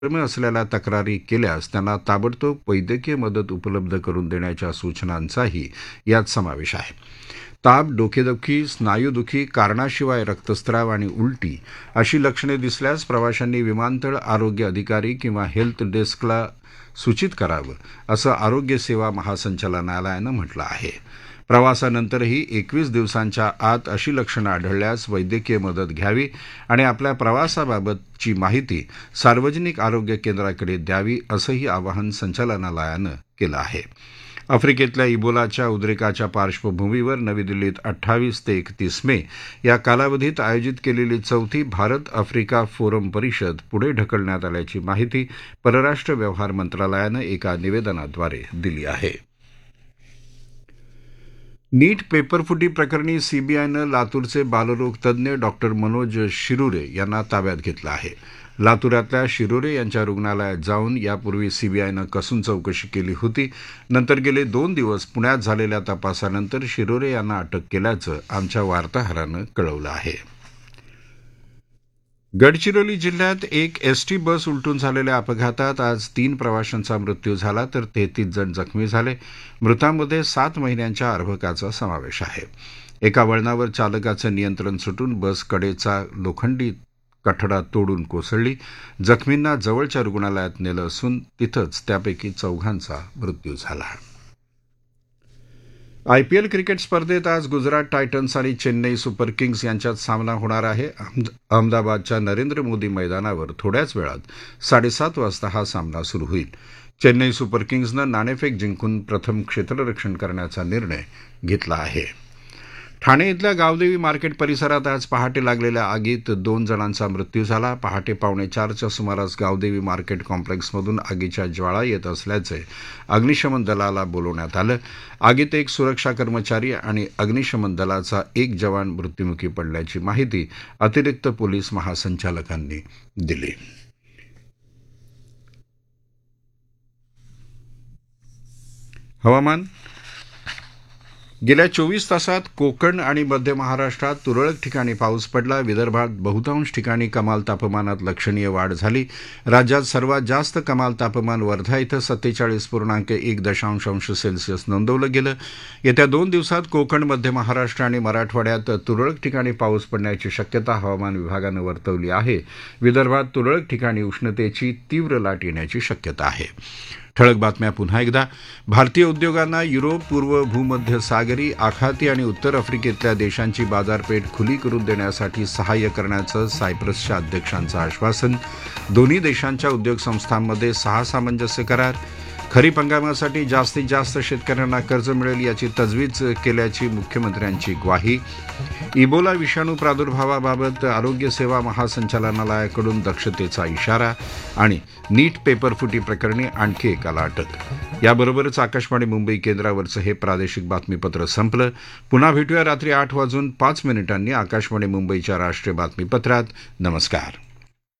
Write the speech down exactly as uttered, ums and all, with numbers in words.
संसर्गजन्य असलेल्या तक्रारी केल्यास त्यांना ताबडतोब वैद्यकीय मदत उपलब्ध करून देण्याच्या सूचनांचाही यात समावेश आहे. ताप, डोकेदुखी, स्नायूदुखी, कारणाशिवाय रक्तस्राव आणि उलटी अशी लक्षणे दिसल्यास प्रवाशांनी विमानतळ आरोग्य अधिकारी किंवा हेल्थ डेस्कला सूचित करावं, असं आरोग्य सेवा महासंचालनालयानं म्हटलं आहे. प्रवासानंतरही एकवीस दिवसांच्या आत अशी लक्षणं आढळल्यास वैद्यकीय मदत घ्यावी आणि आपल्या प्रवासाबाबतची माहिती सार्वजनिक आरोग्य केंद्राकडे द्यावी, असंही आवाहन संचालनालयानं केलं आहे. आफ्रिकेतल्या इबोलाच्या उद्रेकाच्या पार्श्वभूमीवर नवी दिल्लीत अठ्ठावीस ते एकतीस मे या कालावधीत आयोजित केलेली चौथी भारत आफ्रिका फोरम परिषद पुढे ढकलण्यात आल्याची माहिती परराष्ट्र व्यवहार मंत्रालयानं एका निवेदनाद्वारे दिली आहे. नीट पेपरफुटी प्रकरणी सीबीआयनं लातूरचे बालरोग तज्ज्ञ डॉक्टर मनोज शिरुरे यांना ताब्यात घेतलं आहे. लातूरातल्या शिरोरे यांच्या रुग्णालयात जाऊन यापूर्वी सीबीआयनं कसून चौकशी केली होती. नंतर गेले दोन दिवस पुण्यात झालेल्या तपासानंतर शिरोरे यांना अटक केल्याचं आमच्या वार्ताहरानं कळवलं आहे. गडचिरोली जिल्ह्यात एक एसटी बस उलटून झालेल्या अपघातात आज तीन प्रवाशांचा मृत्यू झाला तर तेहतीस जण जखमी झाले. मृतांमध्ये सात महिन्यांच्या अर्भकाचा समावेश आहे. एका वळणावर चालकाचं नियंत्रण सुटून बस कडेचा लोखंडी कठडा तोडून कोसळली. जखमींना जवळच्या रुग्णालयात नेलं असून तिथंच त्यापैकी चौघांचा मृत्यू झाला. आयपीएल क्रिकेट स्पर्धेत आज गुजरात टायटन्स आणि चेन्नई सुपर किंग्स यांच्यात सामना होणार आहे. अहमदाबादच्या नरेंद्र मोदी मैदानावर थोड्याच वेळात साडेसात वाजता हा सामना सुरू होईल. चेन्नई सुपर किंग्सनं नाणेफेक जिंकून प्रथम क्षेत्ररक्षण करण्याचा निर्णय घेतला आहे. ठाणे इथल्या गावदेवी मार्केट परिसरात आज पहाटे लागलेल्या आगीत दोन जणांचा मृत्यू झाला. पहाटे पावणे चारच्या सुमारास गावदेवी मार्केट कॉम्प्लेक्समधून आगीच्या ज्वाळा येत असल्याचे अग्निशमन दलाला बोलवण्यात आलं. आगीत एक सुरक्षा कर्मचारी आणि अग्निशमन दलाचा एक जवान मृत्युमुखी पडल्याची माहिती अतिरिक्त पोलीस महासंचालकांनी दिली. हवामान. गेल्या चोवीस तासात कोकण आणि मध्य महाराष्ट्रात तुरळक ठिकाणी पाऊस पडला. विदर्भात बहुतांश ठिकाणी कमाल तापमानात लक्षणीय वाढ झाली. राज्यात सर्वात जास्त कमाल तापमान वर्धा इथं सत्तेचाळीस पूर्णांक एक दशांश अंश सेल्सिअस नोंदवलं गेलं. येत्या दोन दिवसात कोकण, मध्य महाराष्ट्र आणि मराठवाड्यात तुरळक ठिकाणी पाऊस पडण्याची शक्यता हवामान विभागानं वर्तवली आहे. विदर्भात तुरळक ठिकाणी उष्णतेची तीव्र लाट येण्याची शक्यता आहे. ठळक बातम्या पुन्हा एकदा. भारतीय उद्योगांना युरोप, पूर्व भूमध्य सागरी, आखाती आणि उत्तर आफ्रिकेतल्या देशांची बाजारपेठ खुली करून देण्यासाठी सहाय्य करण्याचं सायप्रसच्या अध्यक्षांचं आश्वासन. दोन्ही देशांच्या उद्योग संस्थांमध्ये सहा सामंजस्य करार. खरीप हंगामासाठी जास्तीत जास्त शेतकऱ्यांना कर्ज मिळेल याची तजवीज केल्याची मुख्यमंत्र्यांची ग्वाही. इबोला विषाणू प्रादुर्भावाबाबत आरोग्य सेवा महासंचालनालयाकडून दक्षतेचा इशारा. आणि नीट पेपरफुटी प्रकरणी आणखी एकाला अटक. याबरोबरच आकाशवाणी मुंबई केंद्रावरचं हे प्रादेशिक बातमीपत्र संपलं. पुन्हा भेटूया रात्री आठ वाजून पाच मिनिटांनी आकाशवाणी मुंबईच्या राष्ट्रीय बातमीपत्रात. नमस्कार.